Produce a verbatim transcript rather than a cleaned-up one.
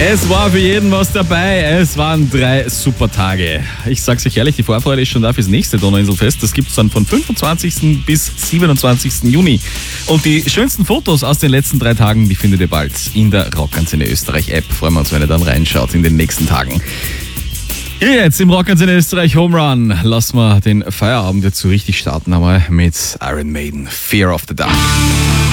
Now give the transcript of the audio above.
Es war für jeden was dabei. Es waren drei super Tage. Ich sag's euch ehrlich, die Vorfreude ist schon da fürs nächste Donauinselfest. Das gibt's dann von fünfundzwanzigsten bis siebenundzwanzigsten Juni. Und die schönsten Fotos aus den letzten drei Tagen, die findet ihr bald in der Rockantenne Österreich App. Freuen wir uns, wenn ihr dann reinschaut in den nächsten Tagen. Hier jetzt im Rockantenne Österreich Home Run lassen wir den Feierabend jetzt so richtig starten. Einmal mit Iron Maiden, Fear of the Dark.